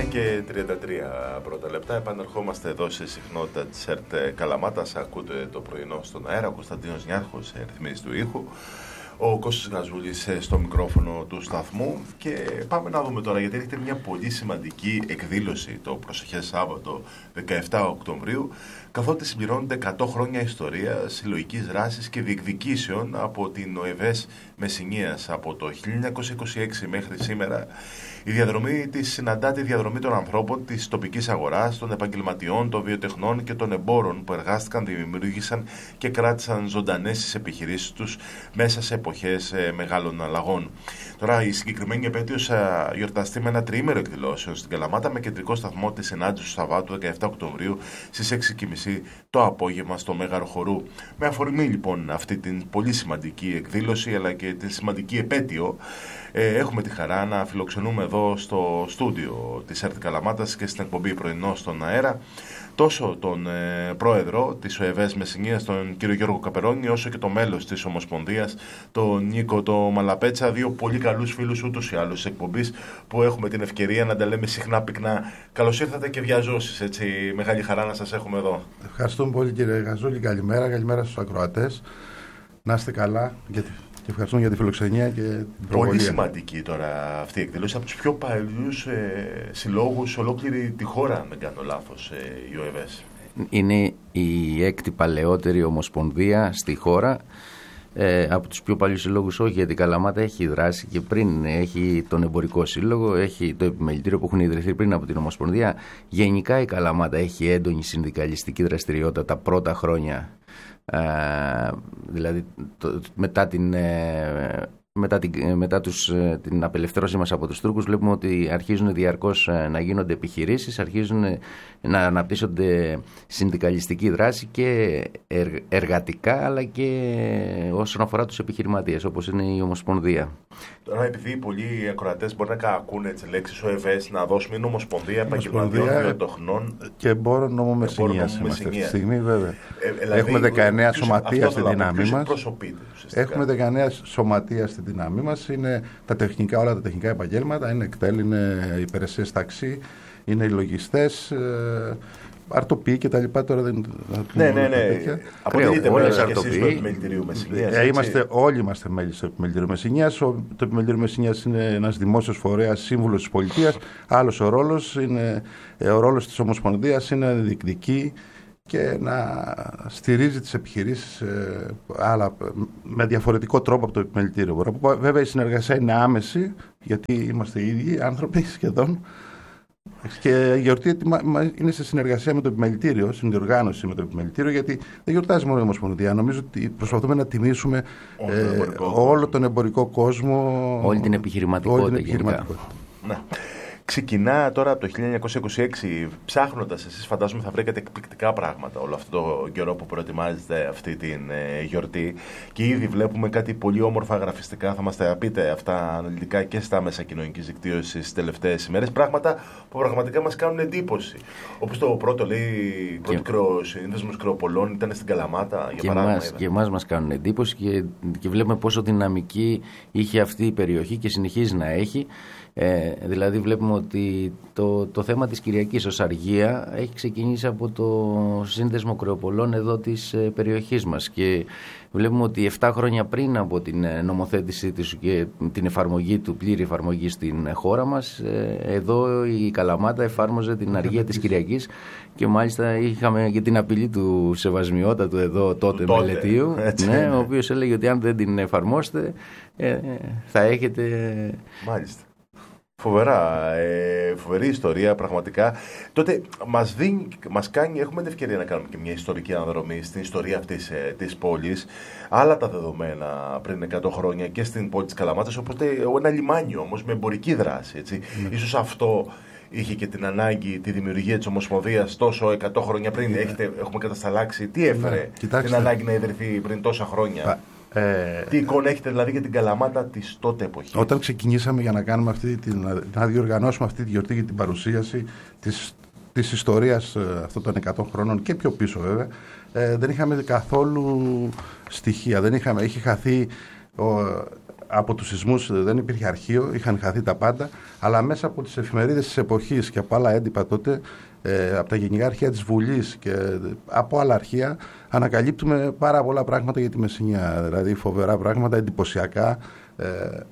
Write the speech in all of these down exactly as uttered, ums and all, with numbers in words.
εννιά και τριάντα τρία πρώτα λεπτά. Επανερχόμαστε εδώ σε συχνότητα της ΕΡΤ Καλαμάτας. Ακούτε το πρωινό στον αέρα. Ο Κωνσταντίνος Νιάρχος ρυθμίζει του ήχου. Ο Κώστας Γαζούλης στο μικρόφωνο του σταθμού. Και πάμε να δούμε τώρα, γιατί έχετε μια πολύ σημαντική εκδήλωση το προσεχές Σάββατο δεκαεφτά Οκτωβρίου, καθότι συμπληρώνονται εκατό χρόνια ιστορίας, συλλογικής δράσης και διεκδικήσεων από την ΟΕΒΕΣ Μεσσηνίας. Από το χίλια εννιακόσια είκοσι έξι μέχρι σήμερα, η διαδρομή της συναντά τη διαδρομή των ανθρώπων, της τοπικής αγοράς, των επαγγελματιών, των βιοτεχνών και των εμπόρων που εργάστηκαν, δημιούργησαν και κράτησαν ζωντανές τις επιχειρήσεις τους μέσα σε εποχές ε, μεγάλων αλλαγών. Τώρα, η συγκεκριμένη επέτειος θα γιορταστεί με ένα τριήμερο εκδηλώσεων στην Καλαμάτα, με κεντρικό σταθμό τη συνάντηση του Σαββάτου δεκαεφτά Οκτωβρίου στις έξι και μισή το απόγευμα στο Μέγαρο Χορού. Με αφορμή λοιπόν αυτή την πολύ σημαντική εκδήλωση αλλά και την σημαντική επέτειο, ε, έχουμε τη χαρά να φιλοξενούμε εδώ στο στούντιο της ΕΡΤ Καλαμάτας και στην εκπομπή Πρωινό στον αέρα τόσο τον ε, πρόεδρο της ΟΕΒΕΣ Μεσσηνίας, τον κύριο Γιώργο Καπερώνη, όσο και το μέλος της Ομοσπονδίας, τον Νίκο το Μαλαπέτσα, δύο πολύ καλούς φίλους ούτως ή άλλως της εκπομπής που έχουμε την ευκαιρία να τα λέμε συχνά πυκνά. Καλώς ήρθατε και διαζώσεις, έτσι, μεγάλη χαρά να σας έχουμε εδώ. Ευχαριστούμε πολύ κύριε Γαζούλη, καλημέρα, καλημέρα στους ακροατές, να είστε καλά γιατί... και ευχαριστούμε για τη φιλοξενία και την προβολή. Πολύ σημαντική τώρα αυτή η εκδήλωση, από τους πιο παλιούς ε, συλλόγους σε ολόκληρη τη χώρα, αν δεν κάνω λάθος, ε, η ΟΕΒΕΣ. Είναι η έκτη παλαιότερη ομοσπονδία στη χώρα. Ε, από τους πιο παλιούς συλλόγους όχι, γιατί η Καλαμάτα έχει δράσει και πριν. Έχει τον εμπορικό σύλλογο, έχει το επιμελητήριο που έχουν ιδρυθεί πριν από την Ομοσπονδία. Γενικά η Καλαμάτα έχει έντονη συνδικαλιστική δραστηριότητα τα πρώτα χρόνια. Uh, δηλαδή το, μετά, την, ε, μετά, την, μετά τους, ε, την απελευθέρωση μας από τους Τούρκους βλέπουμε ότι αρχίζουν διαρκώς ε, να γίνονται επιχειρήσεις, αρχίζουν ε, να αναπτύσσονται συνδικαλιστική δράση και ερ, εργατικά αλλά και όσον αφορά τους επιχειρηματίες όπως είναι η Ομοσπονδία. Τώρα, επειδή πολλοί ακροατές μπορεί να ακούνε τις λέξεις ΟΕΒΕΣ, να δώσουμε είναι Ομοσπονδία Επαγγελματιών Βιοτεχνών και Εμπόρων Νόμου Μεσσηνίας είμαστε αυτή τη στιγμή, βέβαια. Ε, δηλαδή, έχουμε δεκαεννέα σωματεία στη δύναμή μας. Έχουμε δεκαεννέα σωματεία στη δύναμή μας. Είναι τα τεχνικά, όλα τα τεχνικά επαγγέλματα. Είναι κτέλ, είναι υπηρεσίες ταξί, είναι οι λογιστές, ε, αρτοποιοί και τα λοιπά. Τώρα δεν. Ναι, ναι, ναι. Αποτελείτε μέλος και εσείς του Επιμελητηρίου Μεσσηνίας. Ε, είμαστε, όλοι είμαστε μέλη του Επιμελητηρίου Μεσσηνίας. Το Επιμελητήριο Μεσσηνίας είναι ένας δημόσιος φορέας, σύμβουλος της πολιτείας. Άλλος ο ρόλος είναι, ο ρόλος της Ομοσπονδίας είναι να διεκδικεί και να στηρίζει τις επιχειρήσεις ε, αλλά με διαφορετικό τρόπο από το Επιμελητήριο. Βέβαια η συνεργασία είναι άμεση, γιατί είμαστε οι ίδιοι άνθρωποι σχεδόν. Και η γιορτή είναι σε συνεργασία με το Επιμελητήριο, συνδιοργάνωση με το Επιμελητήριο, γιατί δεν γιορτάζει μόνο η Ομοσπονδία. Νομίζω ότι προσπαθούμε να τιμήσουμε όλο, ε, τον, εμπορικό. όλο τον εμπορικό κόσμο, όλη την επιχειρηματικότητα. Όλη την επιχειρηματικότητα. Ναι. Ξεκινά τώρα από το χίλια εννιακόσια είκοσι έξι, ψάχνοντας εσείς φαντάζομαι θα βρήκατε εκπληκτικά πράγματα όλο αυτό το καιρό που προετοιμάζετε αυτή την ε, γιορτή και ήδη βλέπουμε κάτι πολύ όμορφα γραφιστικά, θα μας τα πείτε αυτά αναλυτικά και στα μέσα κοινωνικής δικτύωσης τις τελευταίες ημέρες, πράγματα που πραγματικά μας κάνουν εντύπωση. Όπως το πρώτο λέει, πρώτο και... σύνδεσμος κρεοπολών ήταν στην Καλαμάτα, για και παράδειγμα. Μας, και εμάς μας κάνουν εντύπωση και, και βλέπουμε πόσο δυναμική είχε αυτή η περιοχή και συνεχίζει να έχει. Ε, δηλαδή βλέπουμε ότι το, το θέμα της Κυριακής ως αργία έχει ξεκινήσει από το σύνδεσμο κρεοπολών εδώ της ε, περιοχής μας και βλέπουμε ότι επτά χρόνια πριν από την νομοθέτησή της και την εφαρμογή του, πλήρη εφαρμογή στην χώρα μας, ε, εδώ η Καλαμάτα εφάρμοζε την αργία της Κυριακής και μάλιστα είχαμε και την απειλή του Σεβασμιώτατου εδώ τότε, τότε μελετίου, ναι, ο οποίος έλεγε ότι αν δεν την εφαρμόσετε ε, θα έχετε... Μάλιστα. Φοβερά, ε, φοβερή ιστορία πραγματικά. Τότε μας, δίνει, μας κάνει, έχουμε την ευκαιρία να κάνουμε και μια ιστορική αναδρομή στην ιστορία αυτής ε, της πόλης. Άλλα τα δεδομένα πριν εκατό χρόνια και στην πόλη της Καλαμάτας, οπότε ένα λιμάνι όμως με εμπορική δράση. Έτσι. Mm. Ίσως αυτό είχε και την ανάγκη, τη δημιουργία της Ομοσπονδίας τόσο εκατό χρόνια πριν. Mm. Έχετε, έχουμε κατασταλάξει. Τι έφερε mm. την ανάγκη να ιδρυθεί πριν τόσα χρόνια. Mm. Ε, Τι εικόνα έχετε δηλαδή για την Καλαμάτα της τότε εποχής? Όταν ξεκινήσαμε για να κάνουμε αυτή την, να διοργανώσουμε αυτή τη γιορτή για την παρουσίαση της, της ιστορίας αυτών των εκατό χρόνων και πιο πίσω βέβαια, ε, δεν είχαμε καθόλου στοιχεία. Δεν είχαμε, είχε χαθεί ο, από τους σεισμούς δεν υπήρχε αρχείο, είχαν χαθεί τα πάντα, αλλά μέσα από τις εφημερίδες της εποχής και από άλλα έντυπα τότε, ε, από τα γενικά αρχεία της Βουλής και από άλλα αρχεία, ανακαλύπτουμε πάρα πολλά πράγματα για τη Μεσσηνία, δηλαδή φοβερά πράγματα, εντυπωσιακά. Ε,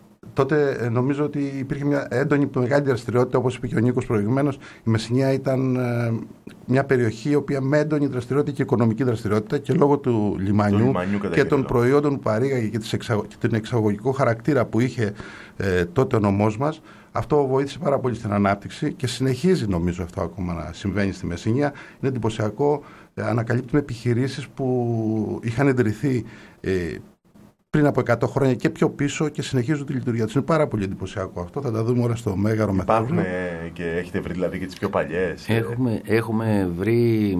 τότε νομίζω ότι υπήρχε μια έντονη μεγάλη δραστηριότητα, όπως είπε και ο Νίκος προηγουμένως. Η Μεσσηνία ήταν ε, μια περιοχή η οποία με έντονη δραστηριότητα και οικονομική δραστηριότητα και λόγω του λιμανιού, λιμανιού και των προϊόντων που παρήγαγε και, εξαγω... και τον εξαγωγικό χαρακτήρα που είχε ε, τότε ο νομός μας, αυτό βοήθησε πάρα πολύ στην ανάπτυξη και συνεχίζει νομίζω αυτό ακόμα να συμβαίνει στη Μεσσηνία. Είναι εντυπωσιακό, ε, ανακαλύπτουμε επιχειρήσεις που είχαν ιδρυθεί ε, πριν από εκατό χρόνια και πιο πίσω και συνεχίζουν τη λειτουργία τους. Είναι πάρα πολύ εντυπωσιακό αυτό. Θα τα δούμε όλα στο Μέγαρο μεθαύριο. Υπάρχουν και έχετε βρει δηλαδή και τις πιο παλιές. Έχουμε, έχουμε βρει,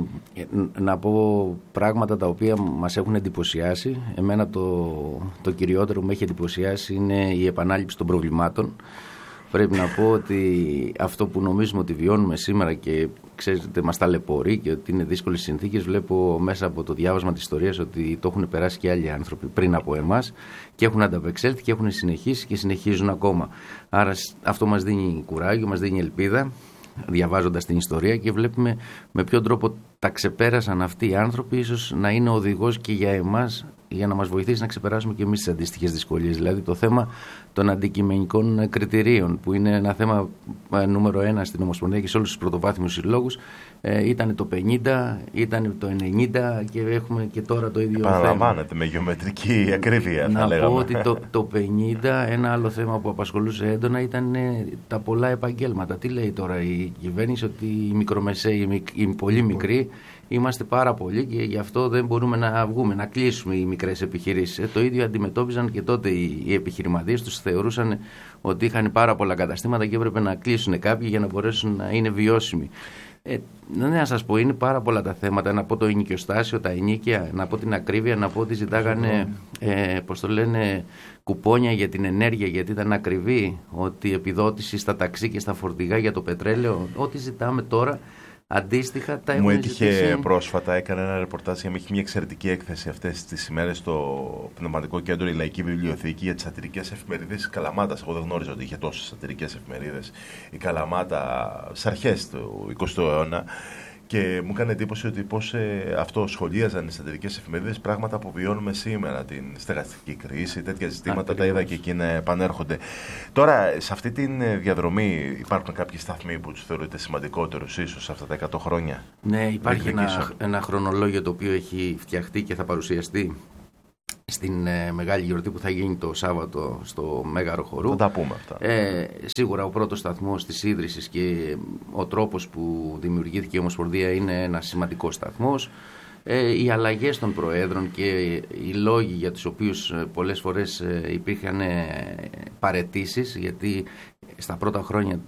να πω, πράγματα τα οποία μας έχουν εντυπωσιάσει. Εμένα το, το κυριότερο που με έχει εντυπωσιάσει είναι η επανάληψη των προβλημάτων. Πρέπει να πω ότι αυτό που νομίζουμε ότι βιώνουμε σήμερα και ξέρετε μας ταλαιπωρεί και ότι είναι δύσκολες συνθήκες, βλέπω μέσα από το διάβασμα της ιστορίας ότι το έχουν περάσει και άλλοι άνθρωποι πριν από εμάς και έχουν ανταπεξέλθει και έχουν συνεχίσει και συνεχίζουν ακόμα. Άρα αυτό μας δίνει κουράγιο, μας δίνει ελπίδα διαβάζοντας την ιστορία και βλέπουμε με ποιον τρόπο τα ξεπέρασαν αυτοί οι άνθρωποι, ίσως να είναι οδηγός και για εμάς για να μας βοηθήσει να ξεπεράσουμε και εμείς τις αντίστοιχες δυσκολίες. Δηλαδή το θέμα των αντικειμενικών κριτηρίων, που είναι ένα θέμα νούμερο ένα στην Ομοσπονδία και σε όλους τους πρωτοβάθμιους συλλόγους, ε, ήταν το πενήντα, ήταν το ενενήντα και έχουμε και τώρα το ίδιο θέμα. Επαναλαμβάνεται με γεωμετρική ακρίβεια, θα να λέγαμε. Να πω ότι το, το πενήντα ένα άλλο θέμα που απασχολούσε έντονα ήταν ε, τα πολλά επαγγέλματα. Τι λέει τώρα η κυβέρνηση, ότι οι μικρομεσαίοι, οι πολύ μικροί, είμαστε πάρα πολλοί και γι' αυτό δεν μπορούμε να βγούμε, να κλείσουμε οι μικρές επιχειρήσεις. Ε, το ίδιο αντιμετώπιζαν και τότε οι, οι επιχειρηματίες. Τους θεωρούσαν ότι είχαν πάρα πολλά καταστήματα και έπρεπε να κλείσουν κάποιοι για να μπορέσουν να είναι βιώσιμοι. Ε, ναι, να σας πω, είναι πάρα πολλά τα θέματα. Να πω το ενοικιοστάσιο, τα ενοίκια, να πω την ακρίβεια, να πω ότι ζητάγανε, ε, πώς το λένε, κουπόνια για την ενέργεια γιατί ήταν ακριβή, ότι επιδότηση στα ταξί και στα φορτηγά για το πετρέλαιο, ό,τι ζητάμε τώρα. Αντίστοιχα, τα μου έτυχε ζητήσει... πρόσφατα, έκανε ένα ρεπορτάζ για μια εξαιρετική έκθεση αυτές τις ημέρες στο Πνευματικό Κέντρο, η Λαϊκή Βιβλιοθήκη, για τις σατυρικές εφημερίδες της Καλαμάτας. Εγώ δεν γνώριζα ότι είχε τόσες σατυρικές εφημερίδες η Καλαμάτα στις αρχές του εικοστού αιώνα. Και μου έκανε εντύπωση ότι πώς ε, αυτό σχολίαζαν οι σατυρικές εφημερίδες πράγματα που βιώνουμε σήμερα, την στεγαστική κρίση, τέτοια ζητήματα. Τα είδα και εκεί να επανέρχονται. Τώρα, σε αυτή τη διαδρομή υπάρχουν κάποιοι σταθμοί που τους θεωρείτε σημαντικότερους ίσως σε αυτά τα εκατό χρόνια? Ναι, υπάρχει ένα, ένα χρονολόγιο το οποίο έχει φτιαχτεί και θα παρουσιαστεί στην ε, μεγάλη γιορτή που θα γίνει το Σάββατο στο Μέγαρο Χορού. Θα τα πούμε αυτά. Ε, σίγουρα ο πρώτος σταθμός της ίδρυσης και ο τρόπος που δημιουργήθηκε η Ομοσπονδία είναι ένας σημαντικός σταθμός. Ε, οι αλλαγές των προέδρων και οι λόγοι για τους οποίους πολλές φορές ε, υπήρχαν ε, παραιτήσεις, γιατί στα πρώτα χρόνια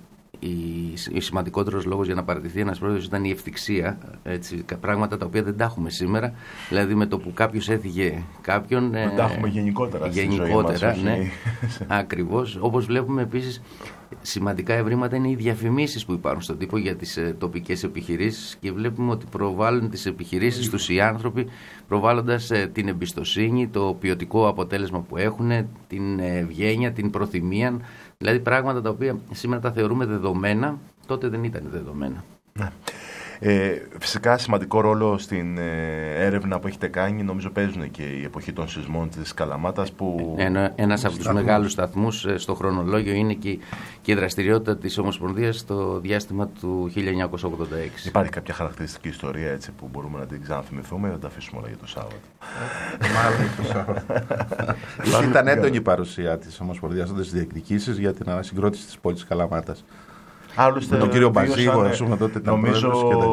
ο σημαντικότερος λόγος για να παραιτηθεί ένας πρόεδρος ήταν η ευθυξία, έτσι, πράγματα τα οποία δεν τα έχουμε σήμερα, δηλαδή με το που κάποιος έφυγε κάποιον, δεν τα έχουμε γενικότερα, γενικότερα στη ζωή μας, ναι, ακριβώς. Όπως βλέπουμε επίσης σημαντικά ευρήματα είναι οι διαφημίσεις που υπάρχουν στον τύπο για τις ε, τοπικές επιχειρήσεις και βλέπουμε ότι προβάλλουν τις επιχειρήσεις τους οι άνθρωποι, προβάλλοντας ε, την εμπιστοσύνη, το ποιοτικό αποτέλεσμα που έχουν, την ευγένεια, την προθυμία, δηλαδή πράγματα τα οποία σήμερα τα θεωρούμε δεδομένα, τότε δεν ήταν δεδομένα. Ναι. Ε, φυσικά σημαντικό ρόλο στην ε, έρευνα που έχετε κάνει νομίζω παίζουν και η εποχή των σεισμών της Καλαμάτας που... Ένα, ένας από τους μεγάλους σταθμούς ε, στο χρονολόγιο είναι και, και η δραστηριότητα της Ομοσπονδίας στο διάστημα του χίλια εννιακόσια ογδόντα έξι. Υπάρχει κάποια χαρακτηριστική ιστορία έτσι που μπορούμε να την ξαναθυμηθούμε ή θα τα αφήσουμε όλα για το Σάββατο? Μάλλον για το Σάββατο. Ήταν έντονη η παρουσία της Ομοσπονδίας στις διεκδικήσεις για την ανασυγκρότηση της πόλης Καλαμάτας. Άλλωστε, με τον κύριο Μπαζίγο, ας πούμε, τότε ήταν νομίζω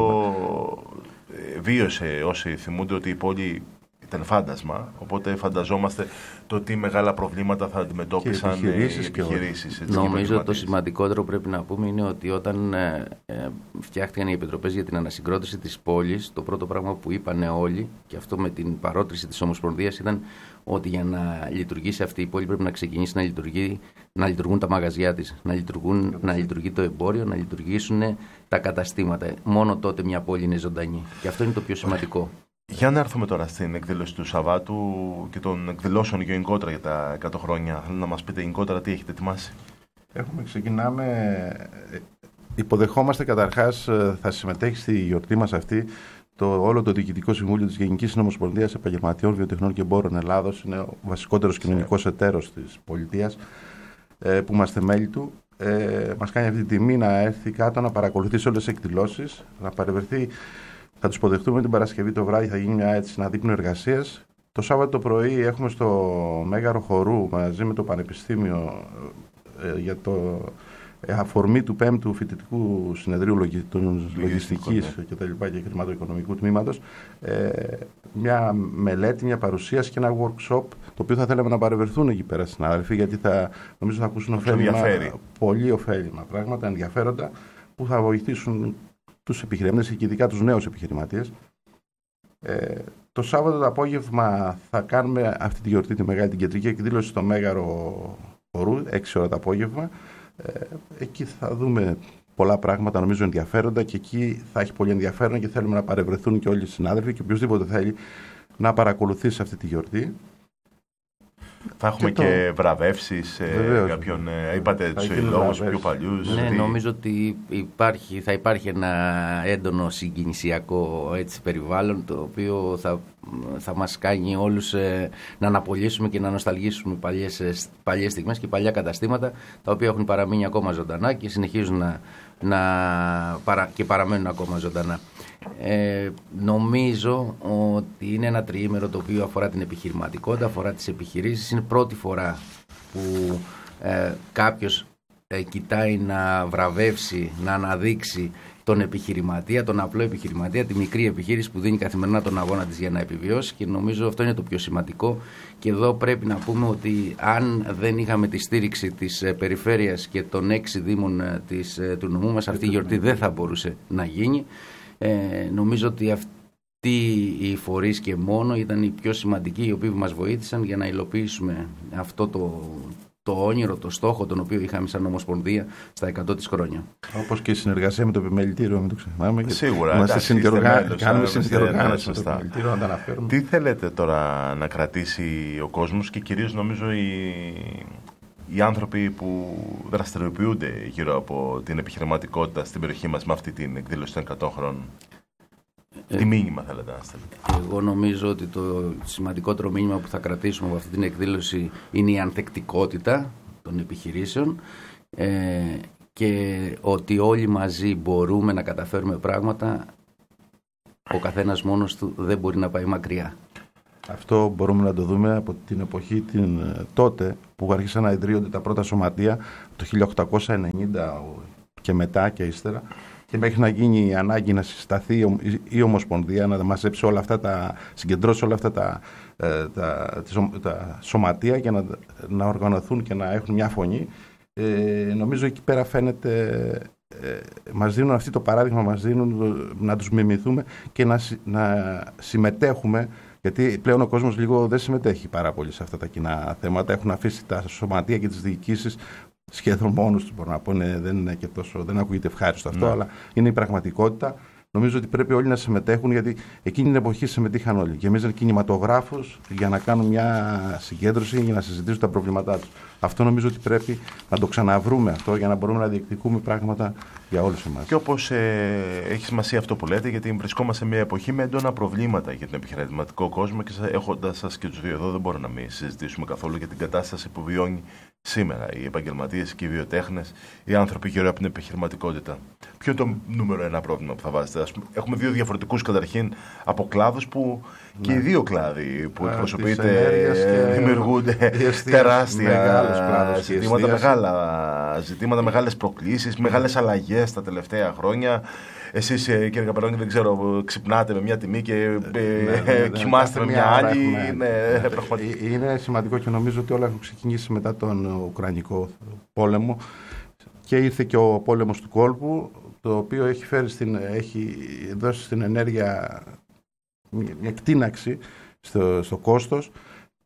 και βίωσε όσοι θυμούνται ότι η πόλη ήταν φάντασμα, οπότε φανταζόμαστε το τι μεγάλα προβλήματα θα αντιμετώπισαν οι επιχειρήσεις. Και επιχειρήσεις έτσι, νομίζω το σημαντικότερο πρέπει να πούμε είναι ότι όταν ε, ε, φτιάχτηκαν οι επιτροπές για την ανασυγκρότηση της πόλης, το πρώτο πράγμα που είπαν όλοι, και αυτό με την παρότριση της Ομοσπονδίας, ήταν ότι για να λειτουργήσει αυτή η πόλη πρέπει να ξεκινήσει να, λειτουργεί, να λειτουργούν τα μαγαζιά της, να, λειτουργούν, να λειτουργεί το εμπόριο, να λειτουργήσουν τα καταστήματα. Μόνο τότε μια πόλη είναι ζωντανή. Και αυτό είναι το πιο σημαντικό. Για να έρθουμε τώρα στην εκδήλωση του Σαββάτου και των εκδηλώσεων γενικότερα για τα εκατό χρόνια. Θέλω να μας πείτε γενικότερα τι έχετε ετοιμάσει. Έχουμε, ξεκινάμε, υποδεχόμαστε καταρχάς, θα συμμετέχει στη γιορτή μας αυτή το, όλο το Διοικητικό Συμβούλιο της Γενικής Συνομοσπονδίας Επαγγελματιών Βιοτεχνών και Εμπόρων Ελλάδος. Είναι ο βασικότερος κοινωνικός εταίρος της πολιτείας, ε, που είμαστε μέλη του. Ε, μας κάνει αυτή τη τιμή να έρθει κάτω, να παρακολουθήσει όλες τις εκδηλώσεις, να παρευρεθεί. Θα τους υποδεχτούμε την Παρασκευή το βράδυ, θα γίνει μια έτσι συναδείπνο εργασίας. Το Σάββατο το πρωί έχουμε στο Μέγαρο Χορού μαζί με το Πανεπιστήμιο ε, για το ε, αφορμή του πέμπτου φοιτητικού συνεδρίου λογι, λογιστικής ναι. και τα λοιπά και χρηματοοικονομικού τμήματος ε, μια μελέτη, μια παρουσίαση και ένα workshop, το οποίο θα θέλαμε να παρευρεθούν εκεί πέρα συνάδελφοι, γιατί θα, νομίζω θα ακούσουν ωφέλιμα, πολύ ωφέλιμα πράγματα, ενδιαφέροντα, που θα βοηθήσουν τους επιχειρηματίες και ειδικά τους νέους επιχειρηματίες. Ε, το Σάββατο το απόγευμα θα κάνουμε αυτή τη γιορτή, τη μεγάλη την κεντρική εκδήλωση στο Μέγαρο Χορού, έξι ώρα το απόγευμα. Ε, εκεί θα δούμε πολλά πράγματα, νομίζω ενδιαφέροντα, και εκεί θα έχει πολύ ενδιαφέρον και θέλουμε να παρευρεθούν και όλοι οι συνάδελφοι και οποιοδήποτε θέλει να παρακολουθήσει αυτή τη γιορτή. Θα έχουμε και, και το... βραβεύσεις ε, κάποιον, ε, είπατε τους λόγους πιο παλιούς. Ναι, τι... νομίζω ότι υπάρχει, θα υπάρχει ένα έντονο συγκινησιακό έτσι, περιβάλλον, το οποίο θα, θα μας κάνει όλους ε, να αναπολύσουμε και να νοσταλγήσουμε παλιές, παλιές στιγμές και παλιά καταστήματα, τα οποία έχουν παραμείνει ακόμα ζωντανά και συνεχίζουν να, να παρα, και παραμένουν ακόμα ζωντανά. Ε, νομίζω ότι είναι ένα τριήμερο το οποίο αφορά την επιχειρηματικότητα, αφορά τις επιχειρήσεις. Είναι πρώτη φορά που ε, κάποιος ε, κοιτάει να βραβεύσει, να αναδείξει τον επιχειρηματία, τον απλό επιχειρηματία, τη μικρή επιχείρηση που δίνει καθημερινά τον αγώνα της για να επιβιώσει, και νομίζω αυτό είναι το πιο σημαντικό. Και εδώ πρέπει να πούμε ότι αν δεν είχαμε τη στήριξη της ε, περιφέρειας και των έξι δήμων ε, της, ε, του νομού μας, αυτή η γιορτή δεν θα μπορούσε να γίνει. Ε, νομίζω ότι αυτοί οι φορείς και μόνο ήταν οι πιο σημαντικοί, οι οποίοι μας βοήθησαν για να υλοποιήσουμε αυτό το, το όνειρο, το στόχο τον οποίο είχαμε σαν Ομοσπονδία στα εκατό της χρόνια. Όπως και η συνεργασία με το επιμελητήριο, μην το ξεχνάμε. Σίγουρα. Είμαστε συνδιοργάνωση, κάνουμε συνδιοργάνωση με το επιμελητήριο, να τα αναφέρουμε. Τι θέλετε τώρα να κρατήσει ο κόσμος και κυρίως νομίζω οι... οι άνθρωποι που δραστηριοποιούνται γύρω από την επιχειρηματικότητα στην περιοχή μας με αυτή την εκδήλωση των εκατό χρόνων? Ε, Τι μήνυμα θέλετε να στείλετε? Εγώ νομίζω ότι το σημαντικότερο μήνυμα που θα κρατήσουμε από αυτή την εκδήλωση είναι η ανθεκτικότητα των επιχειρήσεων ε, και ότι όλοι μαζί μπορούμε να καταφέρουμε πράγματα. Ο καθένας μόνος του δεν μπορεί να πάει μακριά. Αυτό μπορούμε να το δούμε από την εποχή την, τότε που άρχισαν να ιδρύονται τα πρώτα σωματεία, το χίλια οκτακόσια ενενήντα και μετά και ύστερα, και μέχρι να γίνει η ανάγκη να συσταθεί η Ομοσπονδία, να μαζέψει όλα αυτά τα, συγκεντρώσει όλα αυτά τα, τα, τα, τα σωματεία και να, να οργανωθούν και να έχουν μια φωνή. Ε, νομίζω εκεί πέρα φαίνεται, ε, μας δίνουν αυτό το παράδειγμα, μας δίνουν να τους μιμηθούμε και να, να συμμετέχουμε. Γιατί πλέον ο κόσμος λίγο δεν συμμετέχει πάρα πολύ σε αυτά τα κοινά θέματα. Έχουν αφήσει τα σωματεία και τις διοικήσεις σχεδόν μόνος τους, μπορώ να πω. Είναι, δεν είναι και τόσο, δεν ακούγεται ευχάριστο αυτό, ναι. Αλλά είναι η πραγματικότητα. Νομίζω ότι πρέπει όλοι να συμμετέχουν, γιατί εκείνη την εποχή συμμετείχαν όλοι. Και εμείς, κινηματογράφους, για να κάνουν μια συγκέντρωση, για να συζητήσουν τα προβλήματά τους. Αυτό νομίζω ότι πρέπει να το ξαναβρούμε αυτό, για να μπορούμε να διεκδικούμε πράγματα για όλους εμάς. Και όπως ε, έχει σημασία αυτό που λέτε, γιατί βρισκόμαστε σε μια εποχή με έντονα προβλήματα για τον επιχειρηματικό κόσμο, και έχοντας σας και τους δύο εδώ, δεν μπορούμε να μην συζητήσουμε καθόλου για την κατάσταση που βιώνει σήμερα οι επαγγελματίες και οι βιοτέχνες, οι άνθρωποι γύρω από την επιχειρηματικότητα. Ποιο είναι το νούμερο ένα πρόβλημα που θα βάζετε? Ας πούμε, έχουμε δύο διαφορετικούς καταρχήν από κλάδους που ναι. και οι δύο κλάδοι που εκπροσωπείται δημιουργούνται τεράστια ζητήματα, μεγάλα ζητήματα, μεγάλες προκλήσεις, μεγάλες αλλαγές τα τελευταία χρόνια. Εσείς, κύριε Καπελώνη, δεν ξέρω, ξυπνάτε με μια τιμή και ναι, ναι, ναι, κοιμάστε με μια άλλη. Ναι, ναι, είναι σημαντικό και νομίζω ότι όλα έχουν ξεκινήσει μετά τον Ουκρανικό πόλεμο και ήρθε και ο πόλεμος του κόλπου, το οποίο έχει, φέρει στην, έχει δώσει στην ενέργεια μια κτίναξη στο, στο κόστος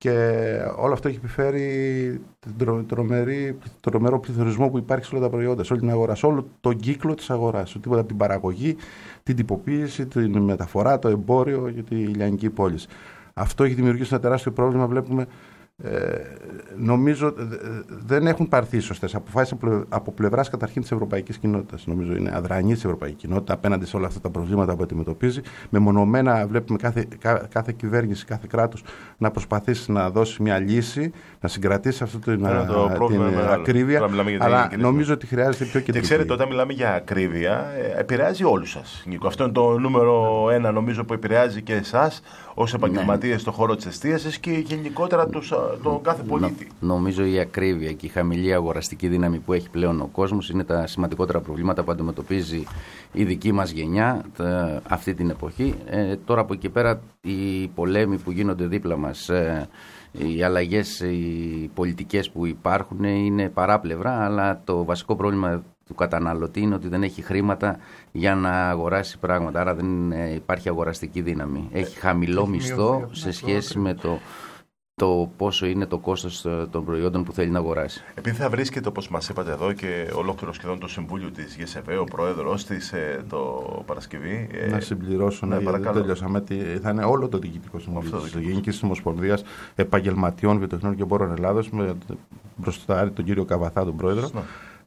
Και όλο αυτό έχει επιφέρει τον τρομερή, τρομερό πληθωρισμό που υπάρχει σε όλα τα προϊόντα, σε όλη την αγορά, σε όλο τον κύκλο της αγοράς. Τίποτα από την παραγωγή, την τυποποίηση, την μεταφορά, το εμπόριο και τη λιανική πώληση. Αυτό έχει δημιουργήσει ένα τεράστιο πρόβλημα. Βλέπουμε, ε, νομίζω, ε, δεν έχουν πάρθει σωστές αποφάσεις από πλευράς καταρχήν της ευρωπαϊκής κοινότητας. Νομίζω είναι αδρανή της ευρωπαϊκή κοινότητα απέναντι σε όλα αυτά τα προβλήματα που αντιμετωπίζει. Μεμονωμένα βλέπουμε κάθε, κά, κάθε κυβέρνηση, κάθε κράτος να προσπαθήσει να δώσει μια λύση, να συγκρατήσει αυτή την, α, την ακρίβεια. Αλλά νομίζω ότι χρειάζεται πιο κεντρική. Και ξέρετε, όταν μιλάμε για ακρίβεια, επηρεάζει όλους σας, Νίκο. Αυτό είναι το νούμερο ένα, νομίζω, που επηρεάζει και εσάς ως επαγγελματίες, ναι, στον χώρο της εστίασης και γενικότερα τους, τον κάθε πολίτη. Νο, νομίζω η ακρίβεια και η χαμηλή αγοραστική δύναμη που έχει πλέον ο κόσμος είναι τα σημαντικότερα προβλήματα που αντιμετωπίζει η δική μας γενιά τα, αυτή την εποχή. Ε, τώρα από εκεί πέρα οι πολέμοι που γίνονται δίπλα μας, ε, οι αλλαγές, οι πολιτικές που υπάρχουν είναι παράπλευρα, αλλά το βασικό πρόβλημα του καταναλωτή είναι ότι δεν έχει χρήματα για να αγοράσει πράγματα, άρα δεν υπάρχει αγοραστική δύναμη. Έχει χαμηλό έχει μισθό σε σχέση με το, το πόσο είναι το κόστος των προϊόντων που θέλει να αγοράσει. Επειδή θα βρίσκεται, όπως μας είπατε εδώ, και ολόκληρο σχεδόν το Συμβούλιο της ΓΕΣΕΒΕ, ο Πρόεδρος της το Παρασκευή. Να συμπληρώσω, ναι, γιατί δεν τελειώσαμε. Θα είναι όλο το Διοικητικό Συμβούλιο της Γενικής Ομοσπονδίας Επαγγελματιών Βιοτεχνών και Εμπόρων Ελλάδος, με μπροστά τον κύριο Καβαθά, τον Πρόεδρο. Να.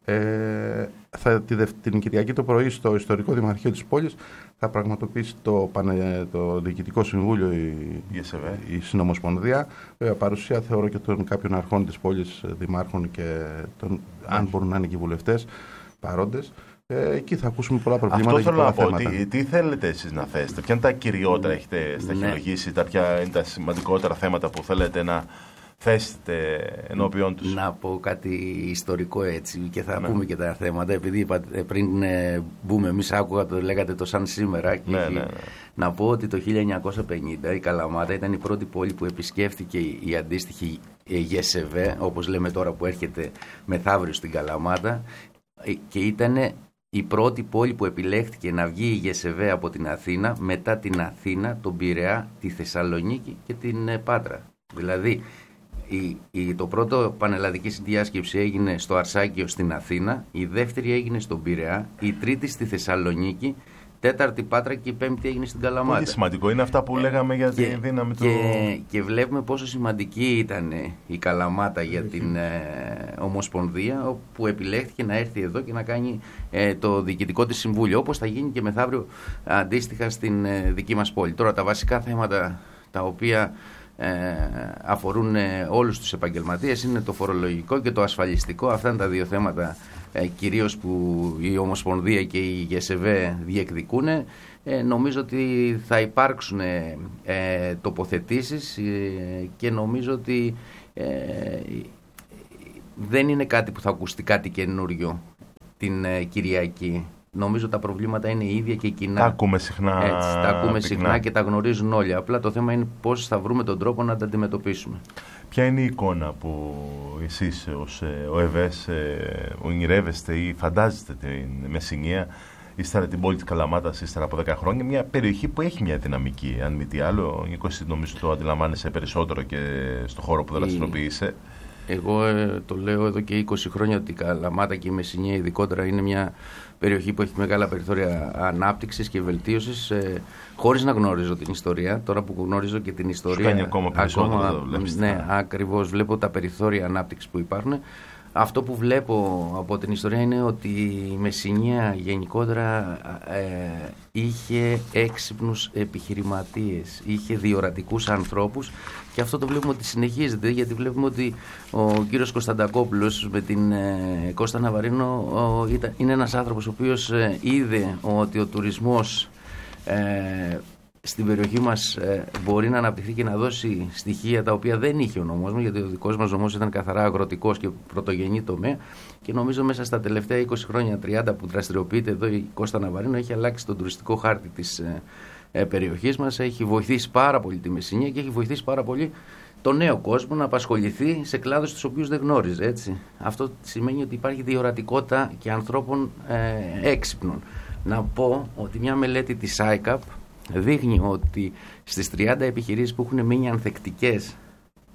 Ε, θα, τη, την Κυριακή το πρωί στο Ιστορικό Δημαρχείο της πόλης θα πραγματοποιήσει το, πανε, το Διοικητικό Συμβούλιο η, η Συνομοσπονδία, ε, παρουσία θεωρώ και των κάποιων αρχών της πόλης, δημάρχων και των, αν μπορούν να είναι και οι βουλευτές παρόντες. Ε, εκεί θα ακούσουμε πολλά προβλήματα. Αυτό θέλω να πω. Τι, τι θέλετε εσείς να θέσετε, ποια είναι τα κυριότερα, έχετε σταχυολογήσει, τα ποια είναι τα σημαντικότερα θέματα που θέλετε να θέσετε ενώπιον τους? Να πω κάτι ιστορικό έτσι και θα ναι. πούμε και τα θέματα, επειδή είπατε, πριν ε, μπούμε εμείς άκουγα το λέγατε το σαν σήμερα και, ναι, ναι, ναι. να πω ότι το χίλια εννιακόσια πενήντα η Καλαμάτα ήταν η πρώτη πόλη που επισκέφθηκε η αντίστοιχη ΓΕΣΕΒΕ, όπως λέμε τώρα, που έρχεται μεθαύριο στην Καλαμάτα, και ήταν η πρώτη πόλη που επιλέχθηκε να βγει η ΓΕΣΕΒΕ από την Αθήνα, μετά την Αθήνα, τον Πειραιά, τη Θεσσαλονίκη και την Πάτρα. Δηλαδή Η, η, το πρώτο πανελλαδική συνδιάσκεψη έγινε στο Αρσάκιο στην Αθήνα, η δεύτερη έγινε στον Πειραιά, η τρίτη στη Θεσσαλονίκη, τέταρτη Πάτρα και η πέμπτη έγινε στην Καλαμάτα. Πολύ σημαντικό είναι αυτά που λέγαμε για και, τη δύναμη του. Και, και βλέπουμε πόσο σημαντική ήταν η Καλαμάτα για την ε, Ομοσπονδία, όπου επιλέχθηκε να έρθει εδώ και να κάνει ε, το διοικητικό της συμβούλιο, όπως θα γίνει και μεθαύριο αντίστοιχα στην ε, δική μας πόλη. Τώρα τα βασικά θέματα τα οποία Ε, αφορούν ε, όλους τους επαγγελματίες είναι το φορολογικό και το ασφαλιστικό. Αυτά είναι τα δύο θέματα ε, κυρίως που η Ομοσπονδία και η ΓΕΣΕΒΕ διεκδικούν. Ε, νομίζω ότι θα υπάρξουν ε, ε, τοποθετήσεις ε, και νομίζω ότι ε, δεν είναι κάτι που θα ακουστεί κάτι καινούριο την ε, Κυριακή. Νομίζω τα προβλήματα είναι ίδια και κοινά. Τα ακούμε συχνά. Έτσι, τα ακούμε συχνά και τα γνωρίζουν όλοι. Απλά το θέμα είναι πώς θα βρούμε τον τρόπο να τα αντιμετωπίσουμε. Ποια είναι η εικόνα που εσείς ως ο ΕΒΕΣ ονειρεύεστε ή φαντάζεστε την Μεσσηνία, ύστερα την πόλη της Καλαμάτας, ύστερα από δέκα χρόνια, μια περιοχή που έχει μια δυναμική, αν μη τι άλλο. Ο Νίκος, νομίζω το αντιλαμβάνεσαι περισσότερο και στον χώρο που δραστηριοποιείσαι. Εγώ ε, το λέω εδώ και είκοσι χρόνια ότι η Καλαμάτα και η Μεσσηνία ειδικότερα είναι μια περιοχή που έχει μεγάλα περιθώρια ανάπτυξης και βελτίωσης, ε, χωρίς να γνωρίζω την ιστορία. Τώρα που γνωρίζω και την ιστορία, σου κάνει ακόμα περισσότερο. Ακόμα, ναι, ακριβώς, βλέπω τα περιθώρια ανάπτυξης που υπάρχουν. Αυτό που βλέπω από την ιστορία είναι ότι η Μεσσηνία γενικότερα ε, είχε έξυπνους επιχειρηματίες, είχε διορατικούς ανθρώπους, και αυτό το βλέπουμε ότι συνεχίζεται, γιατί βλέπουμε ότι ο κύριος Κωνσταντακόπουλος με την ε, Κώστα Ναβαρίνο ο, ήταν, είναι ένας άνθρωπος ο οποίος ε, είδε ότι ο τουρισμός ε, στην περιοχή μας ε, μπορεί να αναπτυχθεί και να δώσει στοιχεία τα οποία δεν είχε ο νομός μας, γιατί ο δικός μας νομός ήταν καθαρά αγροτικός και πρωτογενή τομέα, και νομίζω μέσα στα τελευταία είκοσι χρόνια, τριάντα που δραστηριοποιείται εδώ η Κώστα Ναβαρίνο, έχει αλλάξει τον τουριστικό χάρτη της ε, ε, περιοχής μας, έχει βοηθήσει πάρα πολύ τη Μεσσηνία και έχει βοηθήσει πάρα πολύ τον νέο κόσμο να απασχοληθεί σε κλάδους τους οποίους δεν γνώριζε. Έτσι. Αυτό σημαίνει ότι υπάρχει διορατικότητα και ανθρώπων ε, έξυπνων. Να πω ότι μια μελέτη της άι κέι έι πι δείχνει ότι στις τριάντα επιχειρήσεις που έχουν μείνει ανθεκτικές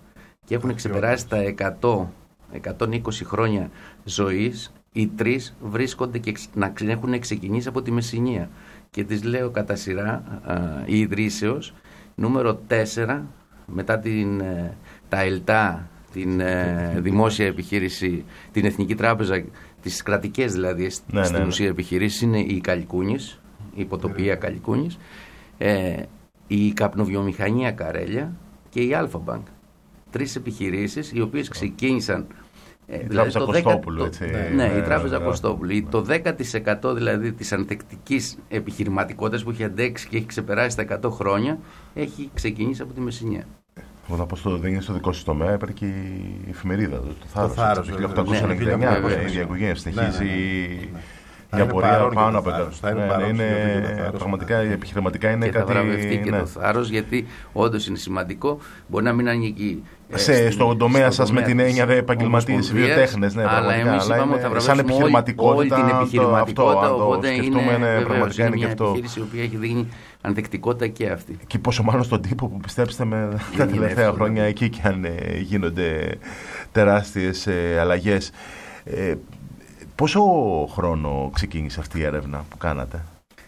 και έχουν ξεπεράσει τα εκατό με εκατόν είκοσι χρόνια ζωής, οι τρεις βρίσκονται και να έχουν ξεκινήσει από τη Μεσσηνία. Και τις λέω κατά σειρά, η Ιδρύσεως, νούμερο τέσσερα, μετά την, τα ΕΛΤΑ, την ε, δημόσια επιχείρηση, την Εθνική Τράπεζα, τις κρατικές δηλαδή, ναι, στην ναι, ουσία ναι. επιχειρήσεις, είναι η Καλικούνης, η υποτοπία Καλικούνης, ε, η καπνοβιομηχανία Καρέλια και η Αλφα Bank. Τρεις επιχειρήσεις οι οποίες ξεκίνησαν. Η δηλαδή Τράπεζα το Κωστόπουλου, έτσι. Ναι, ναι, η Τράπεζα ναι, Κωστόπουλου. Ναι. Το δέκα τοις εκατό δηλαδή της ανθεκτικής επιχειρηματικότητας που έχει αντέξει και έχει ξεπεράσει τα εκατό χρόνια έχει ξεκινήσει από τη Μεσσηνία. Εγώ θα πω στο, δεν είναι στο δικό σου τομέα, υπάρχει και η εφημερίδα, το Θάρρος. Το Θάρρος, το χίλια οκτακόσια ενενήντα εννιά, η ίδια οικογένεια συνεχίζει η απορία πάνω από εκατό. Πραγματικά επιχειρηματικά είναι και κάτι. Θα βραβευτεί και το Θάρρος, γιατί όντως είναι σημαντικό. Μπορεί να μην ανήκει στον τομέα σας με την έννοια δε επαγγελματίες, βιοτέχνες, ναι, αλλά εμείς είπαμε ότι θα βραβεύσουμε όλη την επιχειρηματικότητα, οπότε είναι πραγματικά είναι και αυτό. Μια επιχείρηση η οποία έχει δίνει ανθεκτικότητα και αυτή. Και πόσο μάλλον στον τύπο που, πιστέψτε με, τα τελευταία χρόνια εκεί και αν γίνονται τεράστιες αλλαγές. Πόσο χρόνο ξεκίνησε αυτή η έρευνα που κάνατε?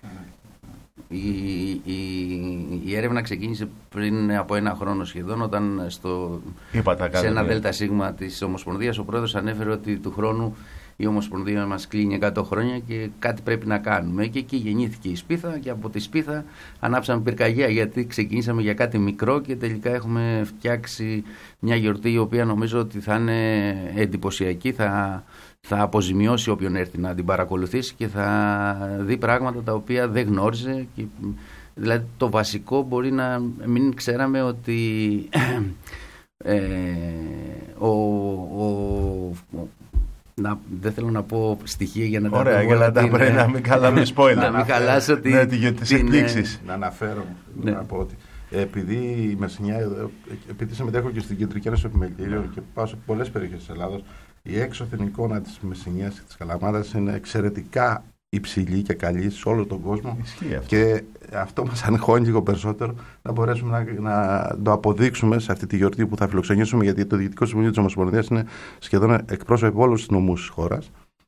Η, η, η έρευνα ξεκίνησε πριν από ένα χρόνο σχεδόν, όταν στο, σε ένα ΔΣ της Ομοσπονδίας ο πρόεδρος ανέφερε ότι του χρόνου η Ομοσπονδία μας κλείνει εκατό χρόνια και κάτι πρέπει να κάνουμε. Και εκεί γεννήθηκε η Σπίθα και από τη Σπίθα ανάψαμε πυρκαγιά, γιατί ξεκινήσαμε για κάτι μικρό και τελικά έχουμε φτιάξει μια γιορτή η οποία νομίζω ότι θα είναι εντυπωσιακή, θα, θα αποζημιώσει όποιον έρθει να την παρακολουθήσει και θα δει πράγματα τα οποία δεν γνώριζε. Και, δηλαδή το βασικό μπορεί να μην ξέραμε ότι ε, ο, ο, να, δεν θέλω να πω στοιχεία για να τα Ωραία, για να τα πρέπει να μην χαλάμε spoiler. Να μην χαλάσω την, ναι, την, τις εκπλήξεις. Να αναφέρω, ναι. να πω ότι επειδή η Μεσσηνιά, επειδή συμμετέχω και στην Κεντρική Ένωση Επιμελητηρίων και πάω σε πολλές περιοχές της Ελλάδος, η έξωθεν εικόνα της Μεσσηνιάς και της Καλαμάτας είναι εξαιρετικά υψηλή και καλή σε όλο τον κόσμο. Και αυτό μας ανεχώνει λίγο περισσότερο να μπορέσουμε να, να το αποδείξουμε σε αυτή τη γιορτή που θα φιλοξενήσουμε, γιατί το Διοικητικό Συμβούλιο της Ομοσπονδίας είναι σχεδόν εκπρόσωποι όλους τους νομούς της χώρας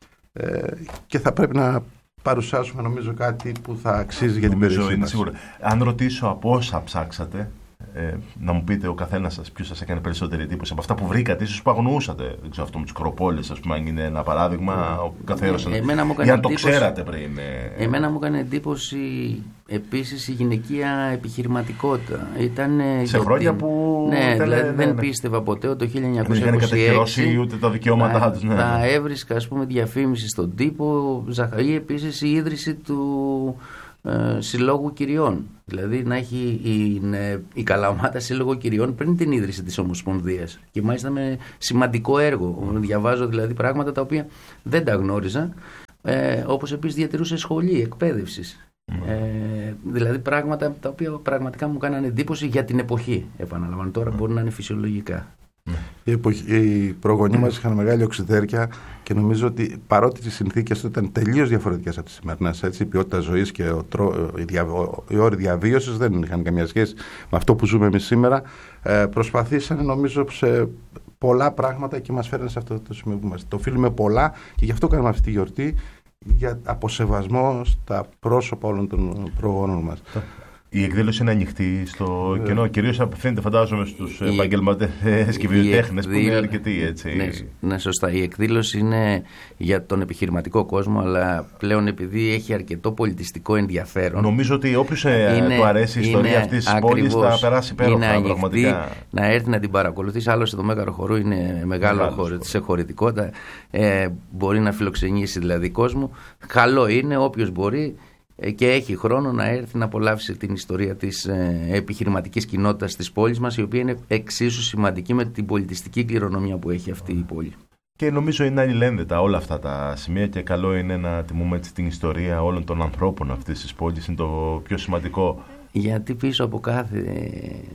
ε, και θα πρέπει να παρουσιάσουμε νομίζω κάτι που θα αξίζει για την περιοχή μας. Αν ρωτήσω από όσα ψάξατε, Ε, να μου πείτε ο καθένας σας ποιος σας έκανε περισσότερη εντύπωση από αυτά που βρήκατε, ίσως που αγνοούσατε. Δεν ξέρω, αυτό με τους Κροπόλες, ας πούμε, αν είναι ένα παράδειγμα, ο καθένας. Ε, για να το ξέρατε πριν. Ε... Εμένα μου έκανε εντύπωση επίσης η γυναικεία επιχειρηματικότητα. Ήταν σε χρόνια την... που. Ναι, ήταν, δηλαδή ναι, δεν ναι. πίστευα ποτέ ότι το χίλια εννιακόσια είκοσι έξι. Δεν είχαν κατοχυρώσει ούτε τα δικαιώματά τους. Ναι, θα ναι. έβρισκα, ας πούμε, διαφήμιση στον τύπο, ή επίσης η ίδρυση του ε, Συλλόγου Κυριών. Δηλαδή να έχει η, η Καλαμάτα Σύλλογο Κυριών πριν την ίδρυση της Ομοσπονδίας. Και μάλιστα με σημαντικό έργο. Διαβάζω δηλαδή πράγματα τα οποία δεν τα γνώριζα. Ε, όπως επίσης διατηρούσε σχολή εκπαίδευσης. Mm. Ε, δηλαδή πράγματα τα οποία πραγματικά μου κάνανε εντύπωση για την εποχή. Επαναλαμβάνω, τώρα mm. μπορεί να είναι φυσιολογικά. Οι, εποχή, οι προγονείς μας είχαν μεγάλη οξυδέρκεια και νομίζω ότι παρότι οι συνθήκες ήταν τελείως διαφορετικές από τις σημερινές, έτσι, η ποιότητα ζωής και ο τρο, οι, δια, οι όροι διαβίωσης δεν είχαν καμία σχέση με αυτό που ζούμε εμείς σήμερα, ε, προσπαθήσαν νομίζω σε πολλά πράγματα και μας φέρνουν σε αυτό το σημείο που είμαστε. Το οφείλουμε πολλά και γι' αυτό κάνουμε αυτή τη γιορτή, για αποσεβασμό στα πρόσωπα όλων των προγόνων μας. Η εκδήλωση είναι ανοιχτή στο yeah. κενό, κυρίως απευθύνεται φαντάζομαι στους η... επαγγελματίες και βιοτέχνες εκδήλ... που είναι αρκετοί, έτσι. Ναι, ναι, σωστά. Η εκδήλωση είναι για τον επιχειρηματικό κόσμο, αλλά πλέον επειδή έχει αρκετό πολιτιστικό ενδιαφέρον. Νομίζω ότι όποιος είναι, του αρέσει η ιστορία αυτής της πόλης θα περάσει υπέροχα πραγματικά. Να έρθει να την παρακολουθήσει. Άλλωστε το Μέγαρο Χορού είναι μεγάλο χώρο σε χωρητικότητα. Ε, μπορεί να φιλοξενήσει δηλαδή κόσμο. Καλό είναι όποιος μπορεί και έχει χρόνο να έρθει να απολαύσει την ιστορία της ε, επιχειρηματικής κοινότητας της πόλης μας, η οποία είναι εξίσου σημαντική με την πολιτιστική κληρονομιά που έχει αυτή η πόλη. Και νομίζω είναι αλληλένδετα όλα αυτά τα σημεία και καλό είναι να τιμούμε έτσι την ιστορία όλων των ανθρώπων αυτής της πόλης, είναι το πιο σημαντικό. Γιατί πίσω από κάθε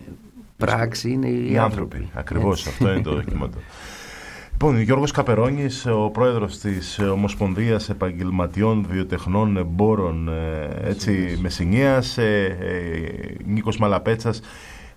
πράξη είναι οι, οι άνθρωποι. άνθρωποι. Ακριβώς, αυτό είναι το δοκιμάτο. Λοιπόν, Γιώργος Καπερώνης, ο πρόεδρος της Ομοσπονδίας Επαγγελματιών Βιοτεχνών Εμπόρων έτσι, Μεσσηνίας, ε, ε, Νίκος Μαλαπέτσας,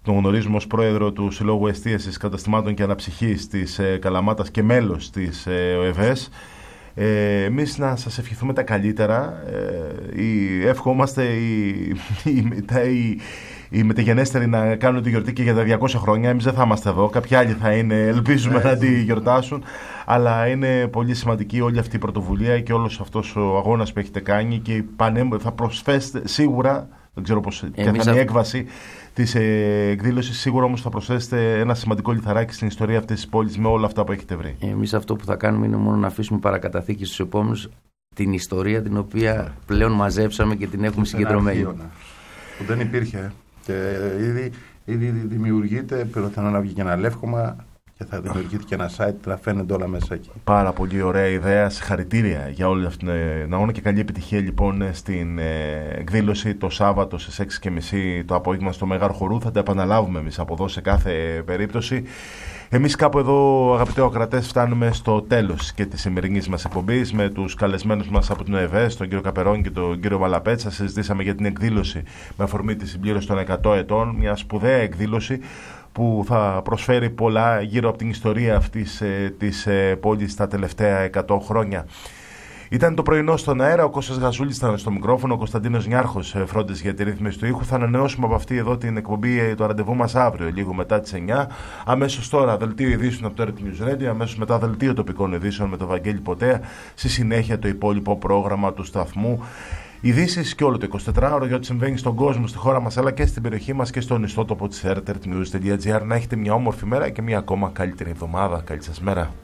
Τον γνωρίζουμε ως πρόεδρο του Συλλόγου Εστίασης Καταστημάτων και Αναψυχής της ε, Καλαμάτας και μέλος της ε, ΟΕΒΕΣ. Ε, εμείς να σας ευχηθούμε τα καλύτερα. Ε, η, ευχόμαστε οι, οι, οι, οι μεταγενέστεροι να κάνουν τη γιορτή και για τα διακόσια χρόνια. Εμείς δεν θα είμαστε εδώ, κάποιοι άλλοι θα είναι, ελπίζουμε να τη γιορτάσουν. Αλλά είναι πολύ σημαντική όλη αυτή η πρωτοβουλία και όλος αυτός ο αγώνας που έχετε κάνει και θα προσθέσετε σίγουρα, δεν ξέρω πώς ποια θα είναι η έκβαση της εκδήλωσης, σίγουρα όμως θα προσθέσετε ένα σημαντικό λιθαράκι στην ιστορία αυτής της πόλης με όλα αυτά που έχετε βρει. Εμείς αυτό που θα κάνουμε είναι μόνο να αφήσουμε παρακαταθήκη στους επόμενους την ιστορία την οποία πλέον μαζέψαμε και την έχουμε συγκεντρωμένη. Που δεν υπήρχε και ήδη, ήδη δημιουργείται, πιθανόν να βγει και ένα λεύκομα και θα δημιουργείται και ένα site, θα φαίνονται όλα μέσα εκεί. Πάρα πολύ ωραία ιδέα. Συγχαρητήρια για όλη αυτή την αγώνα και καλή επιτυχία λοιπόν στην εκδήλωση το Σάββατο στις έξι και μισή το απόγευμα στο Μέγαρο Χορού. Θα τα επαναλάβουμε εμείς από εδώ σε κάθε περίπτωση. Εμείς κάπου εδώ, αγαπητοί ακροατές, φτάνουμε στο τέλος και της σημερινής μας εκπομπής με τους καλεσμένους μας από την ΟΕΒΕΣ, τον κύριο Καπερώνη και τον κύριο Βαλαπέτσα. Συζητήσαμε για την εκδήλωση με αφορμή τη συμπλήρωση των εκατό ετών, μια σπουδαία εκδήλωση που θα προσφέρει πολλά γύρω από την ιστορία αυτής ε, της ε, πόλης τα τελευταία εκατό χρόνια. Ήταν το πρωινό στον αέρα, ο Κώστας Γαζούλης ήταν στο μικρόφωνο, ο Κωνσταντίνος Νιάρχος ε, φρόντισε για τη ρύθμιση του ήχου. Θα ανανεώσουμε από αυτή εδώ την εκπομπή ε, το ραντεβού μας αύριο, λίγο μετά τις εννιά. Αμέσως τώρα δελτίο ειδήσεων από το Earth News Radio, αμέσως μετά δελτίο τοπικών ειδήσεων με τον Βαγγέλη Ποτέα, στη συνέχεια το υπόλοιπο πρόγραμμα του σταθμού. Ειδήσεις και όλο το εικοσιτετράωρο για ό,τι συμβαίνει στον κόσμο, στη χώρα μας αλλά και στην περιοχή μας και στον ιστότοπο της earth news dot gr. Να έχετε μια όμορφη μέρα και μια ακόμα καλύτερη εβδομάδα. Καλή σας μέρα.